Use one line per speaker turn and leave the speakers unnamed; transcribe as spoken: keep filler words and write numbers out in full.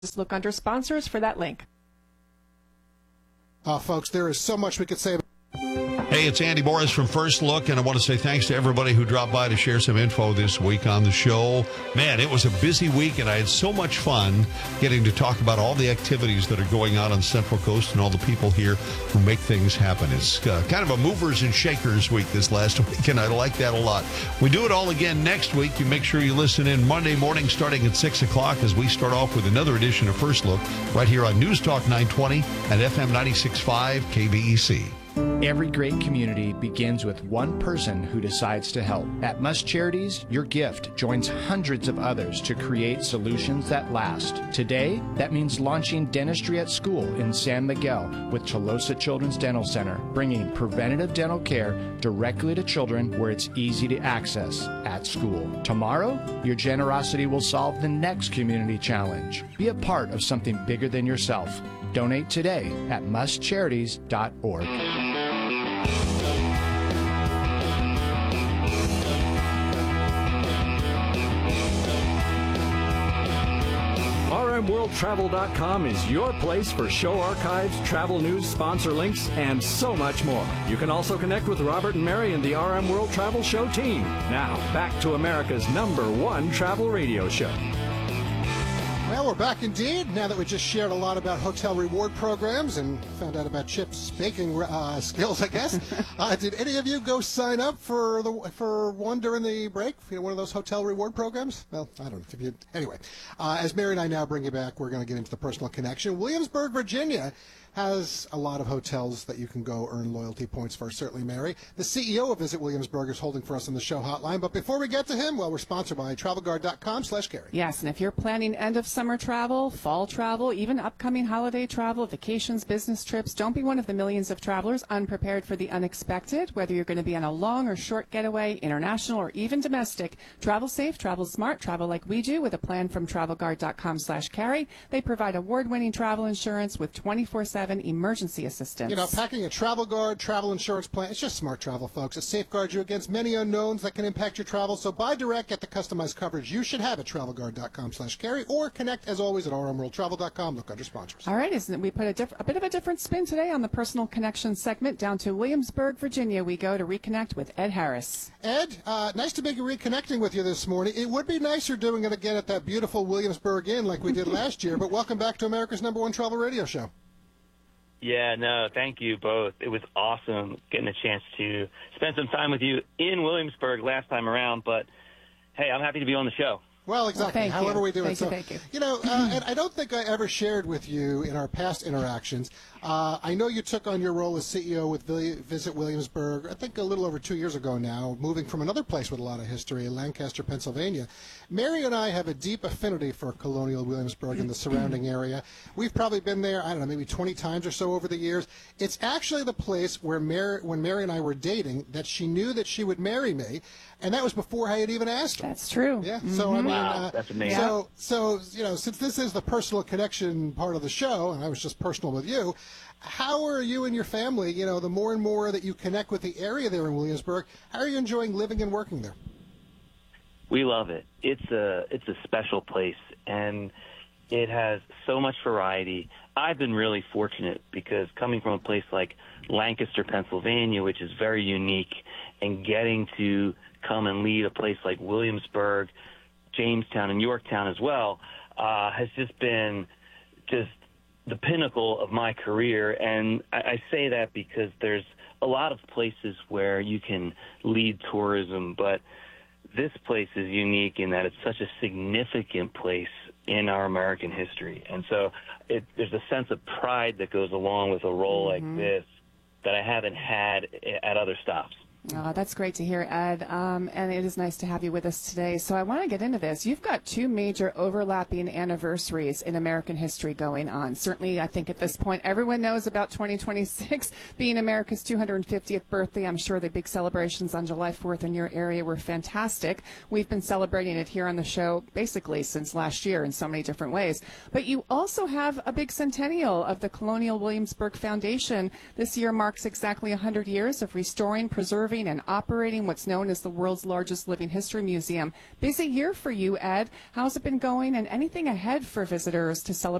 Just look under sponsors for that link.
Uh, folks, there is so much we could say about.
Hey, it's Andy Morris from First Look, and I want to say thanks to everybody who dropped by to share some info this week on the show. Man, it was a busy week, and I had so much fun getting to talk about all the activities that are going on on Central Coast and all the people here who make things happen. It's uh, kind of a movers and shakers week this last week, and I like that a lot. We do it all again next week. You make sure you listen in Monday morning starting at six o'clock as we start off with another edition of First Look right here on News Talk nine twenty and F M ninety-six point five K B E C.
Every great community begins with one person who decides to help. At Must Charities, your gift joins hundreds of others to create solutions that last. Today, that means launching Dentistry at School in San Miguel with Tolosa Children's Dental Center, bringing preventative dental care directly to children where it's easy to access at school. Tomorrow, your generosity will solve the next community challenge. Be a part of something bigger than yourself. Donate today at must charities dot org.
R M World Travel dot com is your place for show archives, travel news, sponsor links, and so much more. You can also connect with Robert and Mary and the R M World Travel Show team. Now, back to America's number one travel radio show.
Well, we're back indeed, now that we just shared a lot about hotel reward programs and found out about Chip's baking uh, skills, I guess. uh, did any of you go sign up for the for one during the break? You know, one of those hotel reward programs? Well, I don't know. If you, anyway, uh, as Mary and I now bring you back, we're going to get into the personal connection. Williamsburg, Virginia has a lot of hotels that you can go earn loyalty points for, certainly, Mary. The C E O of Visit Williamsburg is holding for us on the show hotline. But before we get to him, well, we're sponsored by travel guard dot com slash Carrie.
Yes, and if you're planning end of summer travel, fall travel, even upcoming holiday travel, vacations, business trips, don't be one of the millions of travelers unprepared for the unexpected. Whether you're going to be on a long or short getaway, international or even domestic, travel safe, travel smart, travel like we do with a plan from travel guard dot com slash Carrie. They provide award-winning travel insurance with twenty-four seven emergency assistance.
You know, packing a Travel Guard travel insurance plan, it's just smart travel, folks. It safeguards you against many unknowns that can impact your travel. So buy direct, get the customized coverage you should have at travel guard dot com slash Carrie, or connect, as always, at R M World Travel dot com. Look under sponsors.
All right, isn't it? We put a, diff- a bit of a different spin today on the personal connection segment. Down to Williamsburg, Virginia, we go to reconnect with Ed Harris.
Ed, uh, nice to be reconnecting with you this morning. It would be nicer doing it again at that beautiful Williamsburg Inn like we did last year, but welcome back to America's number one travel radio show.
Yeah, no, thank you both. It was awesome getting a chance to spend some time with you in Williamsburg last time around, but hey, I'm happy to be on the show.
Well, exactly.
Well,
However
you.
we do
thank
it. So,
you, thank you.
you know, uh, and I don't think I ever shared with you in our past interactions. Uh, I know you took on your role as C E O with Visit Williamsburg, I think a little over two years ago now, moving from another place with a lot of history, Lancaster, Pennsylvania. Mary and I have a deep affinity for colonial Williamsburg and the surrounding area. We've probably been there, I don't know, maybe twenty times or so over the years. It's actually the place where Mary, when Mary and I were dating, that she knew that she would marry me, and that was before I had even asked her.
That's true.
Yeah. So I mean,
Wow,
uh,
that's amazing.
So, so you know, since this is the personal connection part of the show, and I was just personal with you, how are you and your family? You know, the more and more that you connect with the area there in Williamsburg, how are you enjoying living and working there?
We love it. It's a it's a special place, and it has so much variety. I've been really fortunate because coming from a place like Lancaster, Pennsylvania, which is very unique, and getting to come and lead a place like Williamsburg, Jamestown, and Yorktown as well, uh, has just been just the pinnacle of my career. And I, I say that because there's a lot of places where you can lead tourism, but this place is unique in that it's such a significant place in our American history. And so it, there's a sense of pride that goes along with a role
Mm-hmm.
like this that I haven't had at other stops.
Oh, that's great to hear, Ed. Um, and it is nice to have you with us today. So I want to get into this. You've got two major overlapping anniversaries in American history going on. Certainly, I think at this point, everyone knows about twenty twenty-six being America's two hundred fiftieth birthday. I'm sure the big celebrations on July fourth in your area were fantastic. We've been celebrating it here on the show basically since last year in so many different ways. But you also have a big centennial of the Colonial Williamsburg Foundation. This year marks exactly one hundred years of restoring, preserving, preserving and operating what's known as the world's largest living history museum. Busy year for you, Ed. How's it been going, and anything ahead for visitors to celebrate